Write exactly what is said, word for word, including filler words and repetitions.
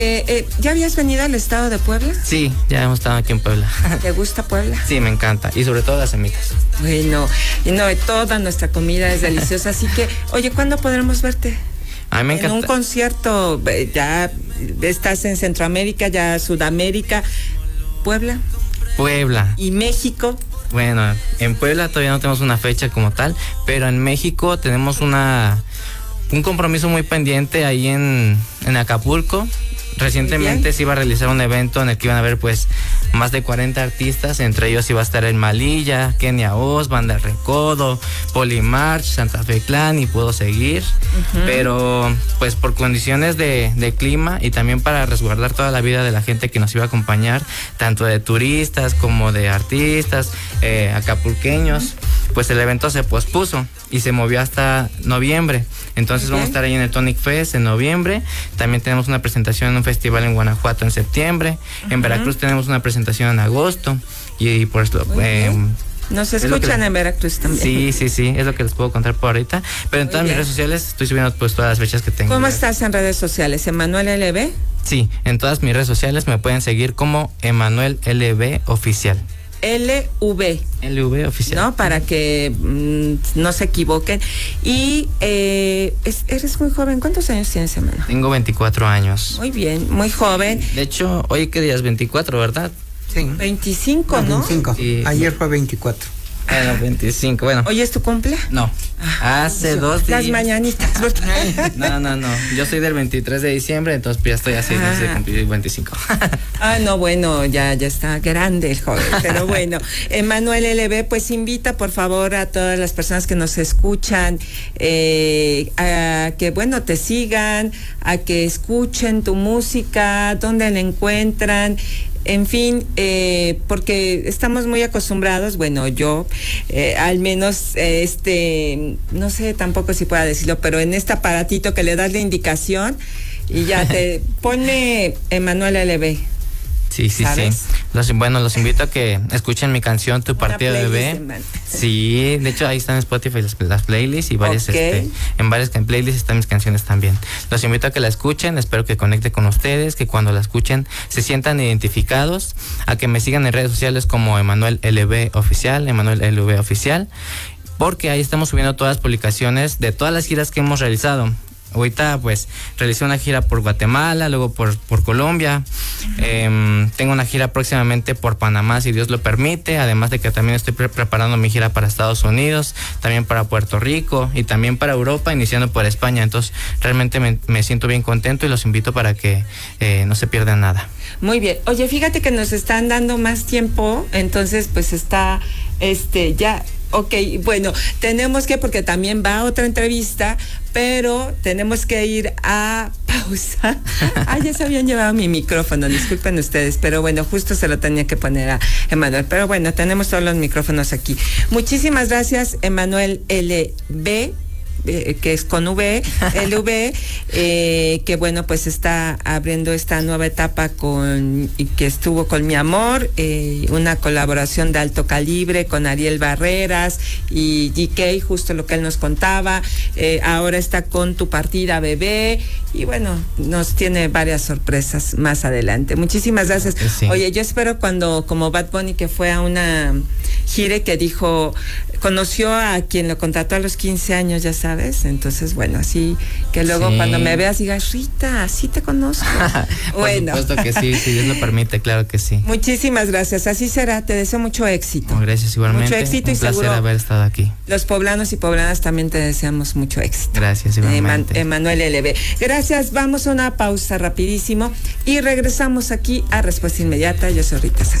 Eh, eh, ¿Ya habías venido al estado de Puebla? Sí, ya hemos estado aquí en Puebla. ¿Te gusta Puebla? Sí, me encanta. Y sobre todo las semitas. Bueno, y no, toda nuestra comida es deliciosa. Así que, oye, ¿cuándo podremos verte? A mí me encanta. En un concierto, ya estás en Centroamérica, ya Sudamérica, Puebla. Puebla. ¿Y México? Bueno, en Puebla todavía no tenemos una fecha como tal, pero en México tenemos una un compromiso muy pendiente ahí en, en Acapulco. Recientemente se iba a realizar un evento en el que iban a haber pues más de cuarenta artistas, entre ellos iba a estar el Malilla, Kenia Oz, Banda El Recodo, Polymarch, Santa Fe Clan y puedo seguir, uh-huh. Pero pues por condiciones de, de clima y también para resguardar toda la vida de la gente que nos iba a acompañar, tanto de turistas como de artistas, eh, acapulqueños, uh-huh. Pues el evento se pospuso y se movió hasta noviembre. Entonces okay. Vamos a estar ahí en el Tonic Fest en noviembre. También tenemos una presentación en un festival en Guanajuato en septiembre. Uh-huh. En Veracruz tenemos una presentación en agosto. Y, y por esto... Eh, Nos escuchan que, en Veracruz también. Sí, sí, sí, es lo que les puedo contar por ahorita. Pero en Muy todas bien. mis redes sociales estoy subiendo pues todas las fechas que tengo. ¿Cómo estás en redes sociales? ¿Emanuel L B? Sí, en todas mis redes sociales me pueden seguir como Emanuel L B Oficial. L V. L V Oficial. ¿No? Para que mmm, no se equivoquen. Y eh, es, eres muy joven. ¿Cuántos años tienes, hermano? Tengo veinticuatro años. Muy bien, muy joven. De hecho, hoy qué día es veinticuatro, ¿verdad? Sí. veinticinco, ¿no? veinticinco. Sí. Ayer fue veinticuatro. Bueno, veinticinco, bueno. ¿Hoy es tu cumple? No, hace dos días. Las mañanitas. No, no, no, yo soy del veintitrés de diciembre, entonces ya estoy a seis meses de cumplir veinticinco. Ah, no, bueno, ya, ya está grande el joven, pero bueno. Emanuel L B, pues invita por favor a todas las personas que nos escuchan, eh, a que, bueno, te sigan, a que escuchen tu música, dónde la encuentran. En fin, eh, porque estamos muy acostumbrados, bueno, yo eh, al menos, eh, este, no sé tampoco si pueda decirlo, pero en este aparatito que le das la indicación y ya te pone Emanuel L B. Sí, sí, ¿sabes? sí. Los, bueno, los invito a que escuchen mi canción Tu Partido de Bebé. Sí, de hecho ahí están en Spotify las, las playlists y varias, okay. este, en varias playlists están mis canciones también. Los invito a que la escuchen, espero que conecte con ustedes, que cuando la escuchen se sientan identificados, a que me sigan en redes sociales como Emanuel L B Oficial, Emanuel L B Oficial, porque ahí estamos subiendo todas las publicaciones de todas las giras que hemos realizado. Ahorita pues realicé una gira por Guatemala, luego por, por Colombia, uh-huh. eh, tengo una gira próximamente por Panamá si Dios lo permite, además de que también estoy pre- preparando mi gira para Estados Unidos, también para Puerto Rico y también para Europa, iniciando por España. Entonces realmente me, me siento bien contento y los invito para que eh, no se pierdan nada. Muy bien, oye, fíjate que nos están dando más tiempo, entonces pues está este ya... Ok, bueno, tenemos que, porque también va otra entrevista, pero tenemos que ir a pausa. Ah, ya se habían llevado mi micrófono, disculpen ustedes, pero bueno, justo se lo tenía que poner a Emanuel. Pero bueno, tenemos todos los micrófonos aquí. Muchísimas gracias, Emanuel L B. Eh, que es con V, L V, eh, que bueno, pues está abriendo esta nueva etapa con, y que estuvo con Mi Amor, eh, una colaboración de alto calibre con Ariel Barreras y G K, justo lo que él nos contaba, eh, ahora está con Tu Partida Bebé, y bueno, nos tiene varias sorpresas más adelante. Muchísimas gracias. Sí. Oye, yo espero cuando, como Bad Bunny, que fue a una gira que dijo, conoció a quien lo contrató a los quince años, ya sabes, entonces bueno, así que luego sí. Cuando me veas digas, Rita, sí te conozco. Por bueno. supuesto que sí, si Dios lo permite, claro que sí. Muchísimas gracias, así será, te deseo mucho éxito. Oh, gracias igualmente. Mucho éxito. Un y placer seguro haber estado aquí. Los poblanos y poblanas también te deseamos mucho éxito. Gracias igualmente. Emanuel L B. Gracias, vamos a una pausa rapidísimo y regresamos aquí a Respuesta Inmediata. Yo soy Rita Sánchez.